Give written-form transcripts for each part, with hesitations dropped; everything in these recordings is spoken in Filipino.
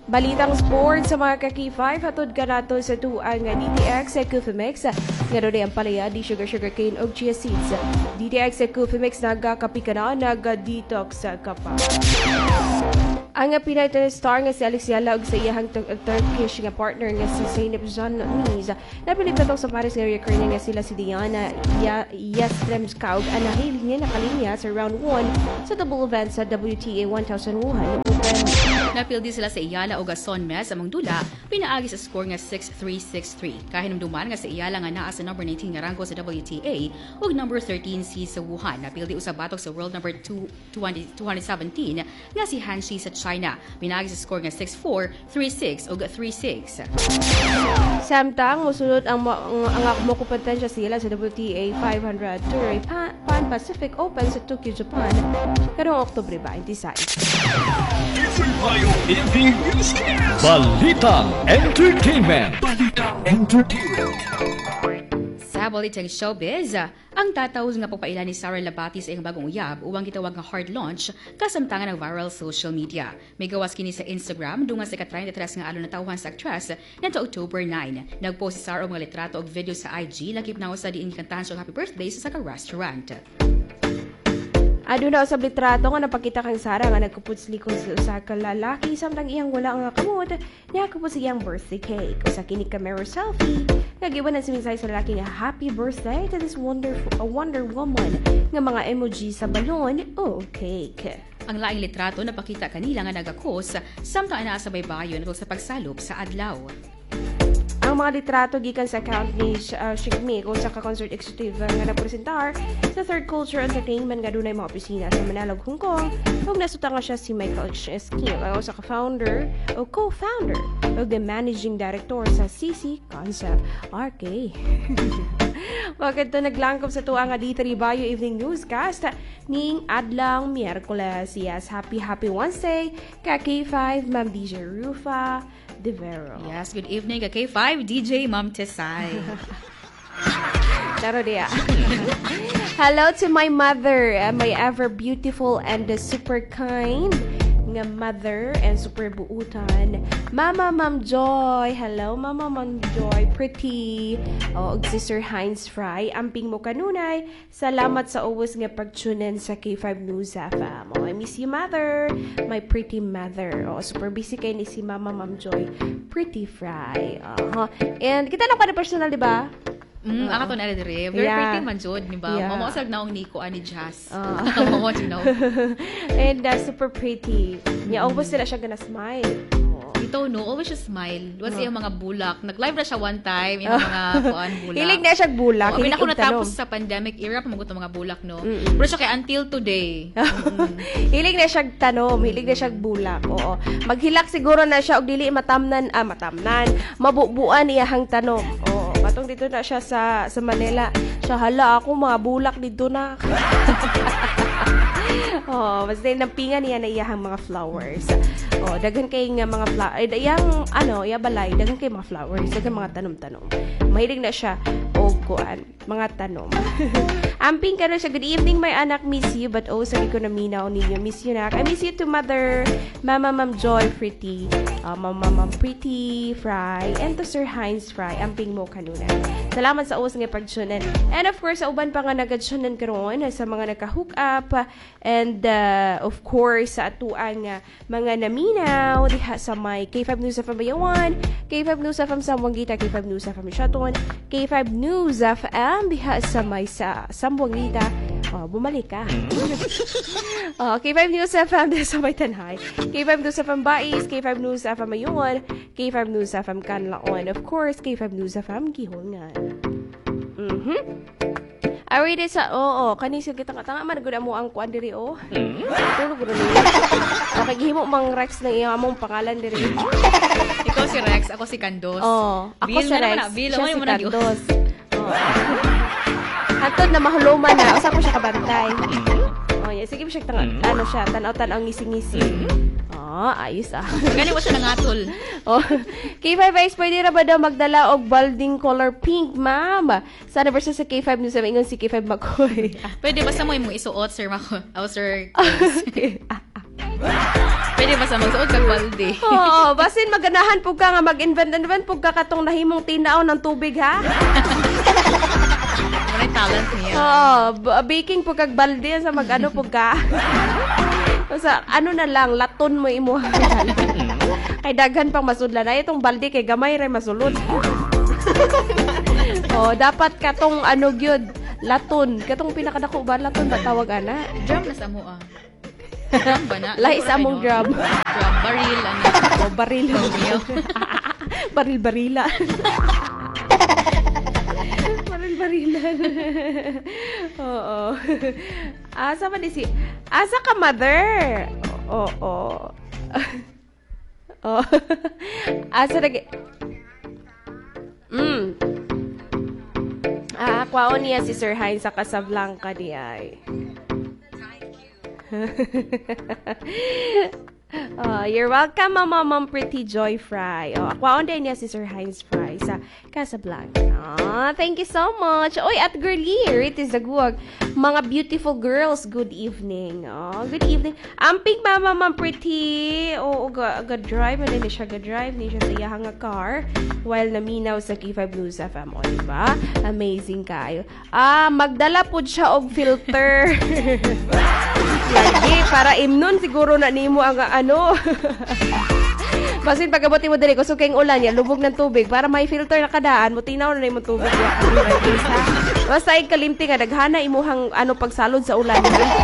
Balitang sports sa mga ka-K5 hatod ka nato sa tuang DTX sa Cufimix. Nga doon ang palaya di sugar cane o chia seeds. DTX sa Cufimix nagkakapi ka na nag-detox ka pa. Ang Pinay star nga si Alex Yala ug sa iyahang Turkish nga partner nga si Zeynep Janniz. Napilit na sa Paris area current nga sila si Diana Yastremska ug Anahil niya nakalinya sa round 1 sa double event sa WTA 1000 Wuhan Open. Napildi sila sa Iyala o Gason Mes among dula, pinaagi sa score nga 6-3, 6-3. Kahinumduman nga sa Iyala nga naa sa number 19 nga rangko sa WTA ug number 13 si sa Wuhan. Napildi usab batok sa world number 217 nga si Han Shi sa China. Pinaagi sa score nga 6-4, 3-6 ug 3-6. Samtang musulod ang mo kompetensya sila sa WTA 500 Tour Pan Pacific Open sa Tokyo, Japan karong Oktubre 26. Balitang Entertainment. Sa balitang showbiz, ang tataws nga pagpaila ni Sarah Labati sa iyang bagong uyab uwang gitawag nga hard launch kasamtangan ng viral social media. May gawas kini sa Instagram dunga sa ka-33 nga alon na tawhan sa actress nito October 9. Nagpost si Sarah og mga litrato og video sa IG lagip na sa diin kantahan siya happy birthday sa restaurant. Ado na sa litrato nga napakita kang Sara nga nagkuputslikod sa kalalaki samtang iyang wala nga kamot niya kuput sa iyang birthday cake. Sa kini camera selfie, nagiwan ang siminsay sa lalaki nga happy birthday to this Wonder Woman nga mga emoji sa balon o cake. Ang laing litrato napakita kanila nga nagakos samtang anaa sa baybayon sa pagsalop sa adlaw. Ang mga litrato gikan sa account ni Shigmi o sa ka-concert executive nga nagpresentar sa Third Culture Entertainment nga dunay mga opisina sa Manila, Hong Kong ug nasuta nga siya si Michael Esquil ang sa co-founder o the managing director sa CC Concept RK. Bakit to naglangkop sa tuwa nga D3 Bayo Evening Newscast ning adlang Miyerkules. Yes, happy Wednesday ka K5 Ma'am DJ Rufa De Vero. Yes, good evening ka K5 DJ Ma'am Tesay. Taro dia. Hello to my mother, my ever beautiful and super kind nga mother and super buutan. Ma'am Joy. Hello, Ma'am Joy. Pretty. O, si Heinz Fry. Amping mo kanunay. Salamat sa uwas nga pagtunan sa K5 News FM. I miss you, mother. My pretty mother. O, super busy kayo ni si Ma'am Joy. Pretty Fry. And kita lang pa na personal, di ba? Ako to na dire. Very pretty man jud, di ba? Yeah. Mamo sa naong ni ko ani Jazz. Mamo you know. And super pretty. Nya always sila siya gonna smile. Ito no, always siya smile. What's yung mga bulak. Nag-live na siya one time, yung mga kuan bulak. Hilig na siya bulak. Hilig ako natapos sa pandemic era pamagot mga bulak no. Pero siya kay until today. Hilig na siya tanom, hilig na siya bulak. Oo. Maghilak siguro na siya og dili matamnan, mabubuan iyahang tanom. Oo. Patong dito na siya sa Manila. Siya hala ako mga bulak dito na. Basta nampingan niya na iyahang mga flowers. Daghan kay nga mga flowers. Iya balay, daghan kay mga flowers, daghan mga tanom-tanom. Mahilig na siya kuan, mga tanom. Amping ka na siya. Good evening, my anak. Miss you, but sa ko na minaw ninyo. Miss you, nak. I miss you to mother, Ma'am Joy Pretty, Ma'am Pretty Fry, and to Sir Heinz Fry. Amping mo kanuna. Salamat sa uwas nga pagtunan. And of course, sa uban pa nga nagadtunan karon sa mga naka-hook up, and of course, sa atuan nga mga naminaw diha sa may K5 News FM Bayawan, K5 News FM Sambuangita, K5 News FM Shaton, K5 News FM diha sa may Sambuangita. Bumalik ka. K5 News FM diha sa may Tanhay, K5 News FM Bais, K5 News FM Ayungon, K5 News FM Kanlaon, of course, K5 News FM Gihongan. Already sa kani sa kita tanga man gud mo ang kuan diri Tulog ro ni. Okay gihimo mang Rex na iyang among pangalan diri. Ikaw si Rex, ako si Candos. Ako si Rex. Bill Siya si mo Candos. Hantod na mahuluman na. Usa ko siya kabantay. Sige mo siya tanaw-tanaw ngisi-ngisi. Ayos Gani mo siya nangatol. K5 Ice, pwede na ba daw magdala og balding color pink, ma'am? Sa anniversary sa K5 News, ingon si K5 Makoy. Pwede basta mo isuot, sir Mako. Sir. Pwede ba sa magsuot kag balde? Oo, basin maganahan po ka nga mag-invent po ka katong nahimong tinaw ng tubig, ha? Maray talent niya. Oo, baking po kag balde sa mag-ano po ka. Sa ano na lang, laton mo imo. Kay daghan pang masudlan. Ay, itong balde kay gamay rin masulod. Dapat katong ano gyud, laton. Katong pinakadako ba laton ba tawag ana? Drum na sa mo Drum ba na? Lahi sa among drum. Drum, baril, ano. Baril. Baril-barila. Baril-barilan. Oo. Asa man si... Asa ka, mother? Oo. Oh. Asa na... Kwaon niya si Sir Hines sa Casablanca niya ay. You're welcome, Ma'am Pretty Joy Fry. Kwaon din niya si Sir Hines Fry sa Casablanca. Thank you so much. Oy, at girly, it is Zaguag. Mga beautiful girls, good evening. Good evening. Amping Ma'am Pretty. Ga-drive. Ano ni siya ga-drive? Ni siya sa iyahang car while naminaw sa K5 News FM. Diba? Amazing kayo. Magdala po siya og filter. Lagi, para imnon siguro na nimo ang ano. Basin pagkabuti mo dali, kusog kayong ulan yan, lubog ng tubig, para may filter na kadaan, mo tinaw na yung tubig. Basta ay kalimti nga, daghana imuhang ano pagsalod sa ulan.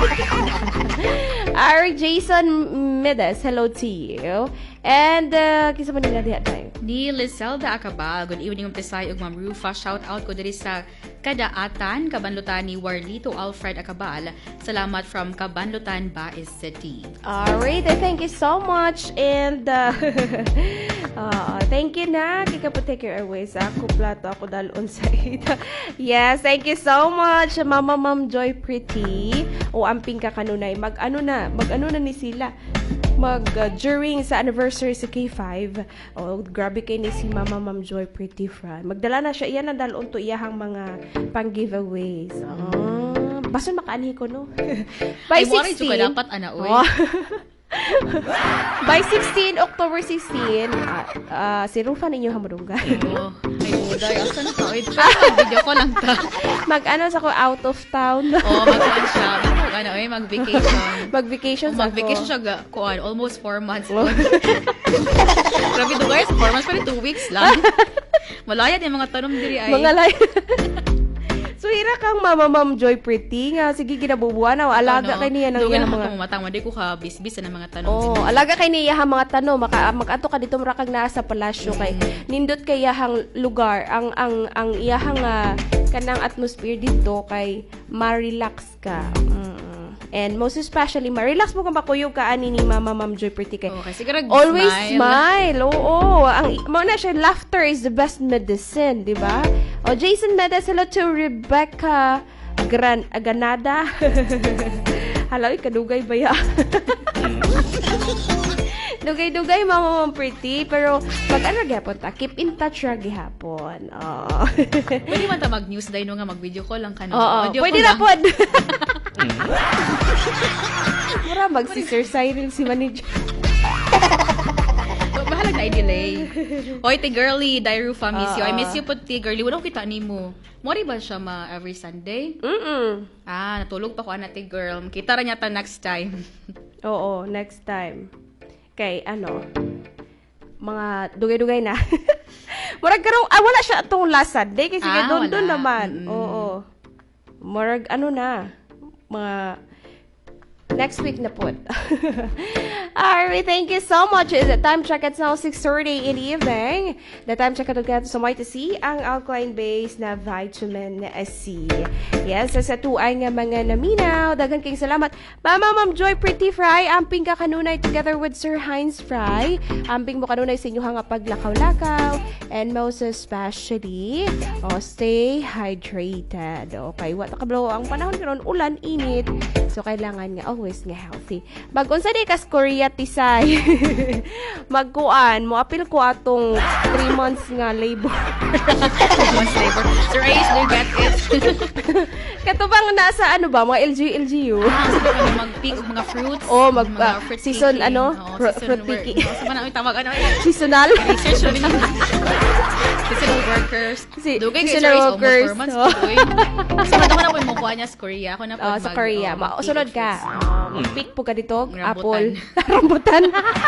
Our Jason Medes, hello to you. And, kisa pa nila diha tayo. Ni Lizelda Acabal, good evening Pisay ug Ma'am Rufa. Shout out ko diri sa Kadaatan, Kabanlutan ni Warlito Alfred Acabal. Salamat from Kabanlutan, Baez City. Alright, thank you so much. And thank you na. Kika po take your airways. Ako plato, ako dalon sa ita. Yes, thank you so much, Ma'am Joy Pretty. Amping ka kanunay. Mag-ano na ni sila. During sa anniversary sa K5, grabe kay ni si Ma'am Joy Pretty Fran. Magdala na siya, iyan na dalon to iyahang mga pang-giveaways. Bason makaani ko, no? By 16. Dapat, ana, oy. By 16, October 16, si Rufa ninyo hamadunggan. Ay, uday. Asa na ka? Wait, video ko lang ta. Mag-ano sa ko, out of town. Mag-ano siya. Mag-vacation. Mag-vacation sa Mag-vacation siya, almost 4 months. Grabe do guys, 4 months pa rin, 2 weeks lang. Malayad yung mga tanong diri ay. Mga layad. So, hira kang Ma'am Joy Pretty nga. Sige, ginabubuan na. Alaga kay niya ng iyang mga... Matang, hindi ko ka bis-bis na mga tanong. Alaga kay niya mga tanong. Mag-ato ka dito marakag na sa palasyo kay nindot kay iyahang lugar. Ang iyahang kanang atmosphere dito kay ma-relax ka. And most especially, ma-relax mo kung makuyog ka ani ni Ma'am Joy Pretty kay. Okay, siguro always smile. Oo. Muna siya, laughter is the best medicine, di ba? Jason Medes, hello to Rebecca Ganada. Halaw, kadugay ba ya? Dugay-dugay, Ma'am Pretty. Pero, mag-ano gihapon ta? Keep in touch ra gihapon. Pwede man ta mag-news dahil nga mag-video call lang ka na. Oo, pwede na po. Mura, si Sir Cyril, si manager. Bahalag na i-delay. Oy, ti girly, Dairufa, miss you. I miss you po, ti girly. Wala ko kita ni mo. Mori ba siya every Sunday? Natulog pa ko na ti girl. Kita ra niya ta next time. Oo, next time. Kay, mga dugay-dugay na. Murag karong, wala siya itong last Sunday. Kasi doon naman. Oo. Murag, na. Mga next week na po. Alright, thank you so much. The time check, it's now 6:30 in the evening. The time check ito kaya sa to see ang alkaline base na vitamin C. Yes, sa tuay nga mga naminaw. Daghang kayong salamat. Ma'am Joy Pretty Fry, amping ka kanunay together with Sir Hines Fry. Amping mo kanunay sa inyo nga paglakaw-lakaw. And most especially, stay hydrated. Okay, wata kablo ang panahon karon ulan, init. So, kailangan nga always nga healthy. Mag-unsa di kas Korea tisay. Magkuan, mo apil ko atong 3 months nga labor. Sir Ace, do you get it? Katubang nasa ano ba, mga LGU. Mag-pick mga fruits. Oh, mga fruit season picking. ano? Season Fruit picking. Sa manang tawag ano? Seasonal. Research namin ng seasonal workers. Dugay kay Sir Seasonal Ace, workers. almost 4 months. Sa madama na ko yung mukha niya sa Korea. Ako na po Sa Korea. Sunod ka. Pick po ka dito. Rambutan. Apple. Rambutan.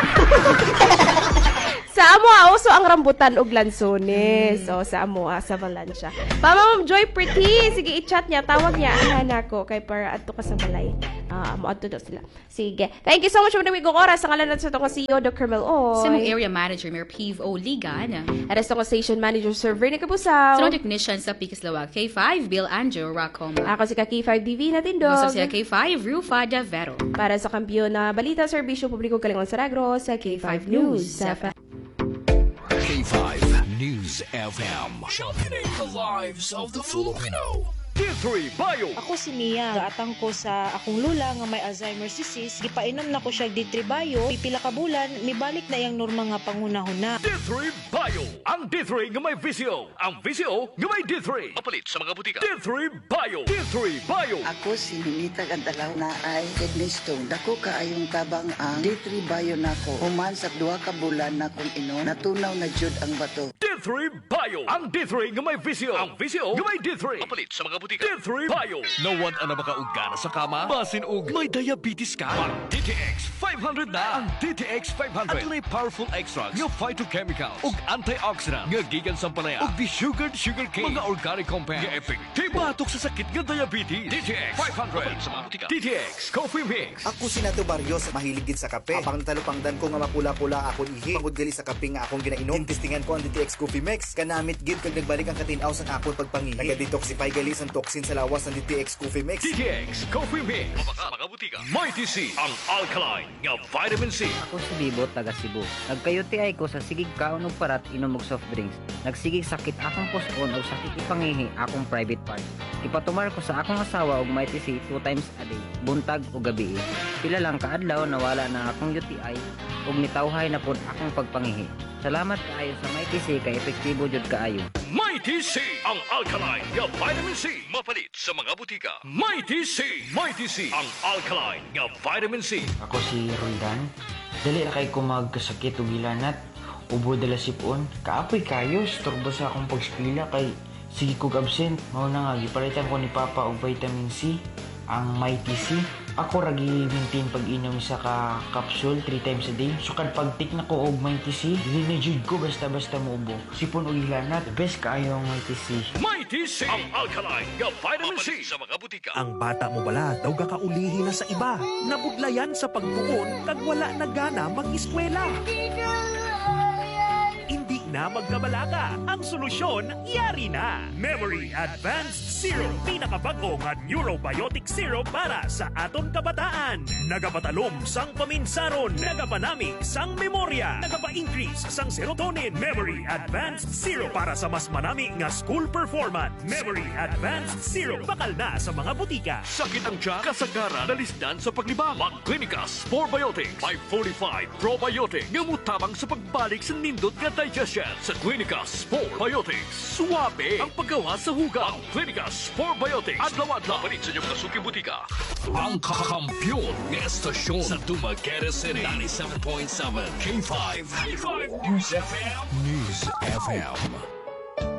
Sa amo uso ang rambutan ug lansones. So sa amo sa Valencia. Ma'am Joy Pretty, sige i-chat niya, tawag niya ana ko kay para adto ka sa balay. Amo adto daw sila. Sige. Thank you so much for the week oras sa ngalan sa to CEO Dr. Mel Sa mga Oy. area manager, Mayor Piv O. Ligan. At sa station manager server ni Kabusaw. Sa technician sa Pikislawag, K5, Bill Anjo Racom. Ako si K5DV na tindog. Sa siya K5, Rufa Davero. Para sa kampiyon na balita, serbisyo publiko Kalingon Saragro sa K5 News. K5 News FM. Championing the lives of the Filipino. D3 Bio. Ako si Mia, gaatang ko sa akong lula nga may Alzheimer's disease, gipainom na ko siya D3 Bio, pipila ka bulan, mibalik na yang norma nga pangunahuna. D3 Bio. Ang D3 nga may visyo. Ang visyo nga may D3. Mapalit sa mga butika. D3 Bio. D3 Bio. Ako si Ninita Gandalaw na ay kidney stone. Dako kaayong tabang ang D3 Bio nako. Human sa 2 ka bulan na kong inon, natunaw na jud ang bato. D3 Bio. Ang D3 nga may visyo. Ang visyo nga may D3. Mapalit sa mga butika. D3 Bio. Nawan ana makaugana sa kama? Basin og may diabetes ka? Ang DTX 500 na. Ang DTX 500. At may powerful extracts nga phytochemical ug antioxidant nga gikan sa palaya ug desugared sugarcane. Mga organic compounds nga epektibo batok sa sakit nga diabetes. DTX 500 sa mga butika. DTX Coffee Mix. Ako si Nato Barrios, mahilig gid sa kape. Apang talupangdan ko nga mapula-pula akong ihi. Pagod gali sa kape nga akong ginainom. Testingan ko ang DTX Coffee Mix. Kanamit gid kag nagbalik ang katinaw sa akong pagpangihi. Naga-detoxify gali sa toxin sa lawas ng DTX Coffee Mix. DTX Coffee Mix. Mga butika. Mighty C. Ang alkaline nga vitamin C. Ako si Bibo, taga Cebu. Nagkayuti ko sa sigig kaon ug parat inom og soft drinks. Nagsigig sakit akong puson ug sakit ipangihi akong private part. Ipatumar ko sa akong asawa og Mighty C 2 times a day, buntag ug gabi. Pila lang kaadlaw nawala na akong UTI ug nitawhay na pud akong pagpangihi. Salamat kaayo sa Mighty C kay epektibo jud kaayo. Mighty C. Ang alkaline nga vitamin C. Mapalit sa mga butika. Mighty C. Mighty C. Ang alkaline nga vitamin C. Ako si Roldan. Dali na kay ko magkasakit o gilanat. Ubo dala sipon. Kaapoy kayo. Storbo sa akong pagspila kay sige kog absent. Mao na nga, gipalitan ko ni Papa og vitamin C. Ang Mighty C. Ako ragi maintain pag-inom sa ka capsule 3 times a day. So kad pag-take na ko og Mighty C, dili na jud ko basta-basta muubo. Sipon og gilanat, best kaayo ang Mighty C. Mighty C. Ang alkaline nga vitamin C. Sa mga butika. Ang bata mo bala daw gakaulihi na sa iba. Nabudlayan sa pagtuon kag wala na gana mag-eskwela. Hindi na magkabalaga. Ang solusyon, yari na. Memory Advanced Syrup. Pinakabag-o nga Neurobiotic Syrup para sa aton kabataan. Nagapatalom sang paminsaron. Nagapanami sang memorya. Nagapa-increase sang serotonin. Memory Advanced Syrup para sa mas manami nga school performance. Memory Advanced Syrup. Bakal na sa mga butika. Sakit ang tiyak, kasagaran, dalisdan sa paglibang. Mag-Clinicas 4Biotics 545 Probiotic. Nga mutabang sa pagbalik sa nindot nga digestion. Sa Clinicas 4Biotics. Suwabe ang paggawa sa hugang. Clinicas 4Biotics. Adlaw-adlaw. Palit sa inyong kasuking butika. Ang kakampiyon ng estasyon sa Dumaguete City. 97.7 K5. K5 News FM. News FM.